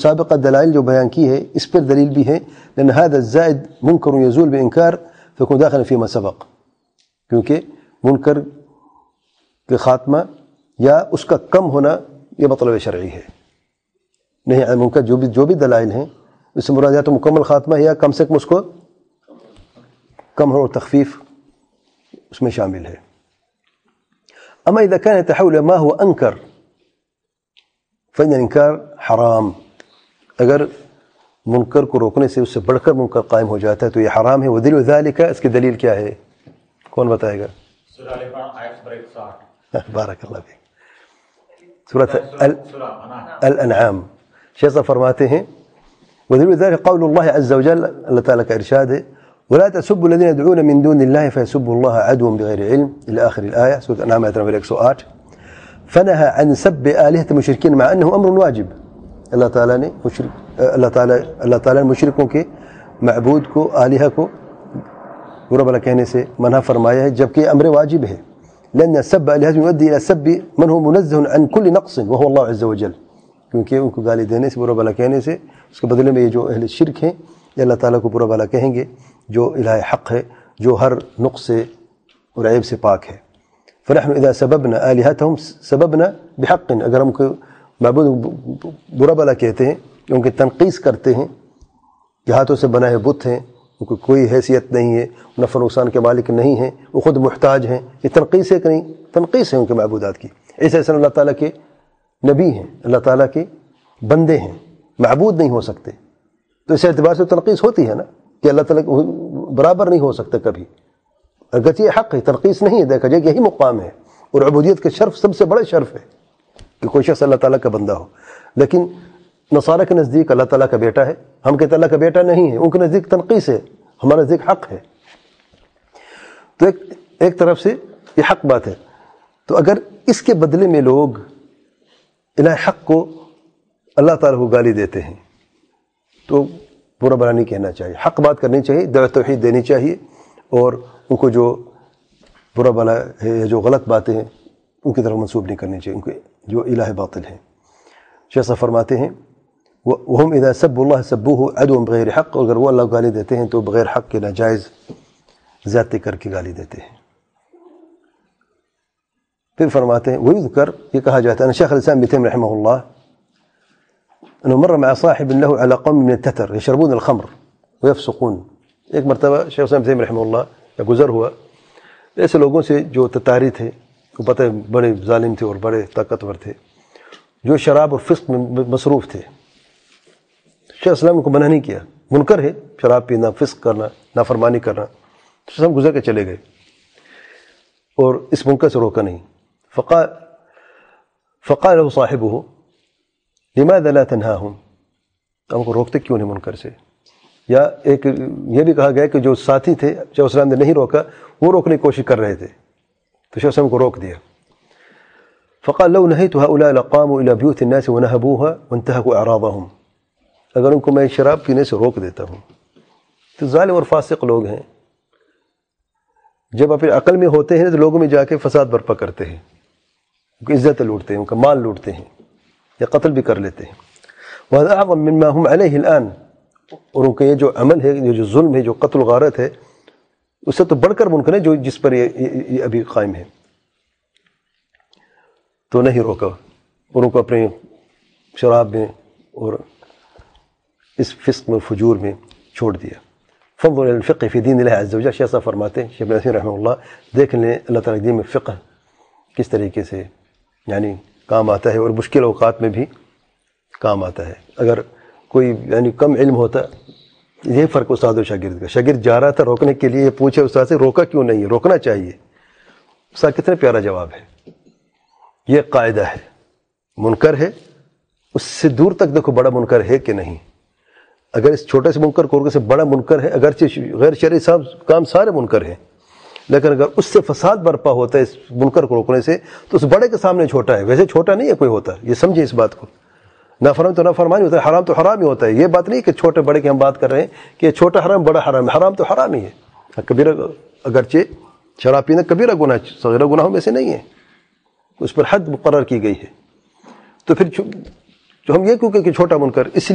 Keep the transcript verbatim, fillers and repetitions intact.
سابقہ دلائل جو بیان کی ہے اس پر دلیل بھی ہے، لأن هذا الزائد منکر یزول بإنکار فيكون داخلا فيما سبق، کیونکہ منکر کے خاتمہ یا اس کا کم ہونا یہ مطلب شرعی ہے. نہیں منکر جو بھی جو بھی دلائل ہیں اس سے مراد یا تو مکمل خاتمہ ہے یا کم سے کم اس کو کم ہو، تخفیف اس میں شامل ہے. اما اذا كان يتحول ما هو انکر فإن الانکار حرام، اگر منکر کو روکنے سے اس سے بڑھ کر منکر قائم ہو جاتا ہے تو یہ حرام ہے. ودلیل ذالک، اس کی دلیل کیا ہے؟ کون بتائے گا؟ سورہ ال عمران آیت نمبر ساٹھ. بارک اللہ فیک. سورۃ الانعام شیخ صاحب فرماتے ہیں ودلیل ذالک قول اللہ عز وجل، اللہ تعالیٰ کا ارشاد ہے ولا تسبوا الذين يدعون من دون الله فيسبوا الله عدوا بغير علم الى اخر الايه. سورة الانعام آیت نمبر ایک سو آٹھ. فنهى عن سب آلهة المشركين مع انه امر واجب. اللہ تعالیٰ نے مشرک اللہ تعالیٰ اللہ تعالیٰ نے مشرکوں کے معبود کو، آلہہ کو برا بلا کہنے سے منع فرمایا ہے، جبکہ یہ امر واجب ہے. لأن سب آلهة يؤدي الى سب من هو منزه عن كل نقص وهو الله عز وجل، کیونکہ ان کو گالی دینے سے، برا بلا کہنے سے، اس کے بدلے میں یہ جو اہل شرک ہیں یہ اللہ تعالیٰ کو برا بلا کہیں گے جو الہ حق ہے، جو ہر نقص سے اور عیب سے پاک ہے. فنحن اذا سببنا آلهتهم سببنا بحق، اگر ہم کو معبود برا بلا کہتے ہیں، ان کی تنقیس کرتے ہیں کہ ہاتھوں سے بنائے بت ہیں، ان کو کوئی حیثیت نہیں ہے، نفع نقصان کے مالک نہیں ہیں، وہ خود محتاج ہیں، یہ تنقیس ہے کہ نہیں؟ تنقیس ہے ان کے معبودات کی. عیسیٰ علیہ اللہ تعالیٰ کے نبی ہیں، اللہ تعالیٰ کے بندے ہیں، معبود نہیں ہو سکتے. تو اس اعتبار سے تنقیس ہوتی ہے نا کہ اللہ تعالیٰ برابر نہیں ہو سکتا کبھی. اگرچہ یہ حق ہے، تنقیس نہیں ہے، دیکھا جائے یہی مقام ہے، اور عبودیت کا شرف سب سے بڑا شرف ہے کہ کوئی شخص اللہ تعالیٰ کا بندہ ہو. لیکن نصارہ کے نزدیک اللہ تعالیٰ کا بیٹا ہے، ہم کہتے اللہ کا بیٹا نہیں ہے، ان کے نزدیک تنقیس ہے، ہمارے نزدیک حق ہے. تو ایک ایک طرف سے یہ حق بات ہے. تو اگر اس کے بدلے میں لوگ الہ حق کو، اللہ تعالیٰ کو گالی دیتے ہیں تو برا بلا نہیں کہنا چاہیے، حق بات کرنی چاہیے، دعوت توحید دینی چاہیے، اور ان کو جو برا بلا ہے یا جو غلط باتیں ہیں ان کی طرف منسوب نہیں کرنی چاہیے، ان کے جو الہ باطل ہیں. شیخ صاحب فرماتے ہیں وہم اذا سب اللہ سبوہ عدوا بغیر حق، اگر وہ اللہ کو گالی دیتے ہیں تو بغیر حق کے ناجائز زیادتی کر کے گالی دیتے ہیں. پھر فرماتے ہیں ویذکر، یہ کہا جاتا ہے ان شیخ الاسلام ابن تیمیہ رحمہ اللہ انه مر مع صاحب له على قوم من التتر يشربون الخمر ويفسقون. ایک مرتبہ شیخ الاسلام ابن تیمیہ رحمہ اللہ کا گزر ہوا ایسے لوگوں سے جو تتاری تھے، وہ پتہ ہے بڑے ظالم تھے اور بڑے طاقتور تھے، جو شراب اور فسق میں مصروف تھے. شیخ الاسلام کو منع نہیں کیا، منکر ہے شراب پینا، فسق کرنا، نافرمانی کرنا. شیخ الاسلام گزر کے چلے گئے اور اس منکر سے روکا نہیں. فقال فقال له صاحبه لماذا لا تنهاهم، ہم کو روکتے کیوں نہیں منکر سے؟ یا ایک یہ بھی کہا گیا کہ جو ساتھی تھے شیخ الاسلام نے نہیں روکا، وہ روکنے کی کوشش کر رہے تھے تو شیخ الاسلام کو روک دیا. فقال لو نهيت هؤلاء لقاموا الى بيوت الناس ونهبوها وانتهكوا اعراضهم، اگر ان کو میں شراب پینے سے روک دیتا ہوں تو ظالم اور فاسق لوگ ہیں، جب اپنی عقل میں ہوتے ہیں تو لوگوں میں جا کے فساد برپا کرتے ہیں، ان کی عزت لوٹتے ہیں، ان کا مال لوٹتے ہیں یا قتل بھی کر لیتے ہیں. وهذا اعظم مما هم عليه الان، اور ان کا یہ جو عمل ہے، یہ جو ظلم ہے، جو قتل و غارت ہے، اس سے تو بڑھ کر منکر ہے جو جس پر یہ, یہ ابھی قائم ہے. تو نہیں روکا اور ان کو اپنے شراب میں اور اس فسق میں فجور میں چھوڑ دیا. فانظر الى الفقه في دین اللہ عز وجل، شیخ صاحب فرماتے ہیں، شیخ ابن عثیمین رحمہ اللہ، دیکھ لیں اللہ تعالیٰ کے دین میں فقہ کس طریقے سے یعنی کام آتا ہے اور مشکل اوقات میں بھی کام آتا ہے. اگر کوئی یعنی کم علم ہوتا، یہ فرق استاد و شاگرد کا، شاگرد جا رہا تھا روکنے کے لیے، یہ پوچھے استاد سے روکا کیوں نہیں، روکنا چاہیے. استاد کتنا پیارا جواب ہے. یہ قاعدہ ہے، منکر ہے اس سے دور تک دیکھو بڑا منکر ہے کہ نہیں. اگر اس چھوٹے سے منکر کو روکنے سے بڑا منکر ہے، اگرچہ غیر شرعی کام سارے منکر ہیں، لیکن اگر اس سے فساد برپا ہوتا ہے اس منکر کو روکنے سے تو اس بڑے کے سامنے چھوٹا ہے. ویسے چھوٹا نہیں ہے کوئی ہوتا، یہ سمجھے اس بات کو. نافرمان تو نافرمان ہی ہوتا ہے، حرام تو حرام ہی ہوتا ہے. یہ بات نہیں کہ چھوٹے بڑے کی ہم بات کر رہے ہیں کہ چھوٹا حرام بڑا حرام ہے، حرام تو حرام ہی ہے. کبیرہ اگرچہ شراب پینا کبیرہ گناہ صغیرہ گناہوں میں سے نہیں ہے، اس پر حد مقرر کی گئی ہے. تو پھر جو ہم یہ کیوں کہ چھوٹا منکر اس